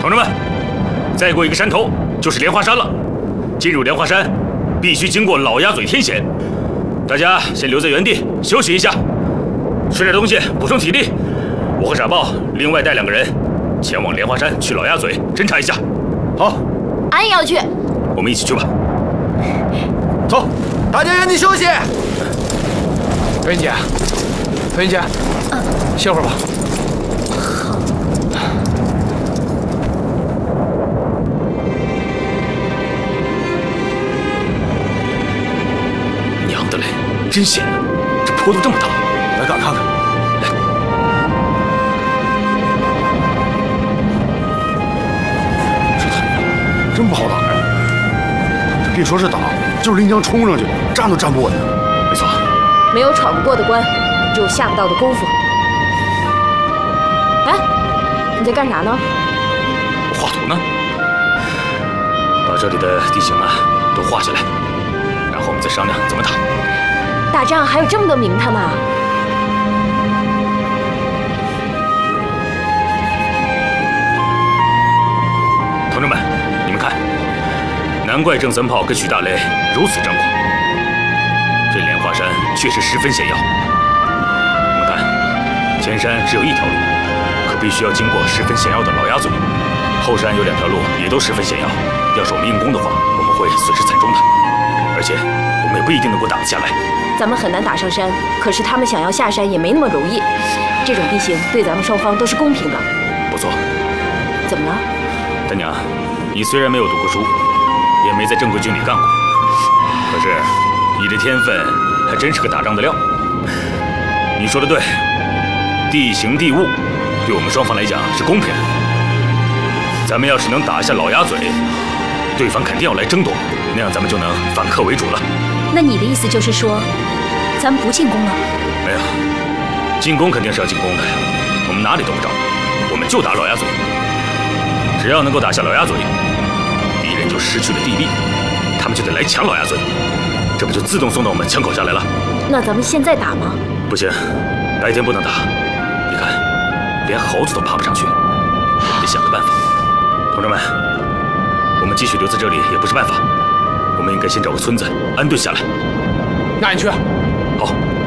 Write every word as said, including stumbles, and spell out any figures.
同志们，再过一个山头就是莲花山了。进入莲花山，必须经过老鸭嘴天险。大家先留在原地休息一下，吃点东西补充体力。我和傻豹另外带两个人，前往莲花山去老鸭嘴侦查一下。好， 俺也要去。 我们一起去吧。 走，大家原地休息。 飞云姐，飞云姐， 嗯， 歇会儿吧。 好。 娘的嘞，真险啊！这坡度这么大， 来赶看看。 来， 这太阳真不好打呀！这别说是打，就是临江冲上去，站都站不稳。 没错。 没有闯不过的关，只有下不到的功夫。哎，你在干啥呢？ 我画图呢，把这里的地形啊都画下来，然后我们再商量怎么打。 打仗还有这么多名堂呢。 同志们，你们看，难怪郑三炮跟许大雷如此张狂。这莲花山确实十分险要。你们看，前山只有一条路，可必须要经过十分险要的老鸭嘴；后山有两条路，也都十分险要。要是我们硬攻的话，我们会损失惨重的，而且我们也不一定能够打得下来。 咱们很难打上山，可是他们想要下山也没那么容易。这种地形对咱们双方都是公平的。 不错。 怎么了？ 大娘，你虽然没有读过书，也没在正规军里干过，可是你的天分还真是个打仗的料。你说的对，地形地物对我们双方来讲是公平的。咱们要是能打下老鸭嘴，对方肯定要来争夺，那样咱们就能反客为主了。 那你的意思就是说，咱们不进攻了？ 没有，进攻肯定是要进攻的呀。我们哪里都不着，我们就打老鸭嘴。只要能够打下老鸭嘴，敌人就失去了地利，他们就得来抢老鸭嘴，这不就自动送到我们枪口下来了？ 那咱们现在打吗？ 不行，白天不能打。你看，连猴子都爬不上去，我们得想个办法。同志们，我们继续留在这里也不是办法，我们应该先找个村子安顿下来。 那你去。 好。